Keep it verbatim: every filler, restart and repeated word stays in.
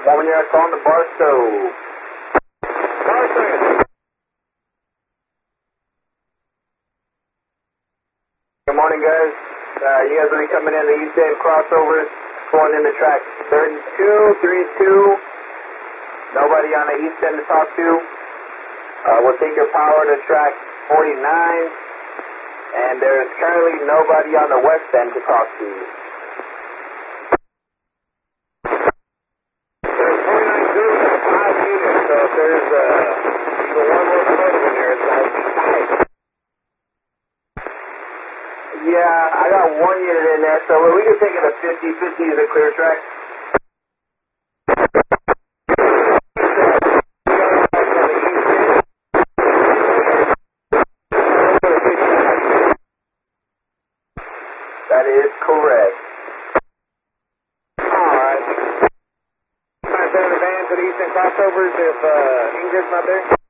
One when you're calling the Barstow. Barstow. Good morning, guys. Uh, you guys will be coming in the east end crossovers, going into track thirty-two, thirty-two. Nobody on the east end to talk to. Uh, we'll take your power to track forty-nine, and there's currently nobody on the west end to talk to. There's forty-nine zero and five units, so if there's uh, the one locomotive in there, it's going to be tight. Yeah, I got one unit in there, so we can take it to fifty fifty is a clear track. That is correct. Alright. Can I send the van to the eastern crossovers if uh, Ingrid's not there?